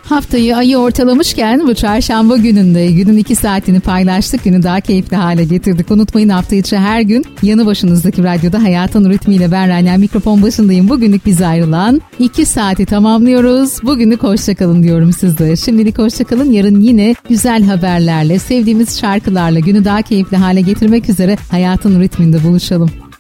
Haftayı, ayı ortalamışken bu çarşamba gününde günün 2 saatini paylaştık. Günü daha keyifli hale getirdik. Unutmayın, hafta içi her gün yanı başınızdaki radyoda Hayatın Ritmiyle ben Rania mikrofon başındayım. Bugünlük biz ayrılan 2 saati tamamlıyoruz. Bugünlük hoşçakalın diyorum sizlere. Şimdilik hoşçakalın. Yarın yine güzel haberlerle, sevdiğimiz şarkılarla günü daha keyifli hale getirmek üzere Hayatın Ritminde buluşalım.